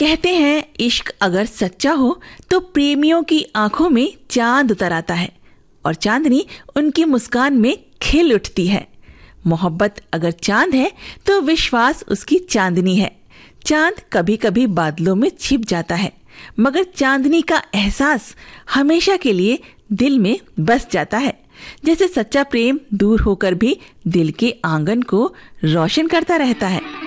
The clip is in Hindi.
कहते हैं इश्क अगर सच्चा हो तो प्रेमियों की आंखों में चांद उतर आता है और चांदनी उनकी मुस्कान में खिल उठती है। मोहब्बत अगर चांद है तो विश्वास उसकी चांदनी है। चांद कभी कभी बादलों में छिप जाता है, मगर चांदनी का एहसास हमेशा के लिए दिल में बस जाता है। जैसे सच्चा प्रेम दूर होकर भी दिल के आंगन को रोशन करता रहता है।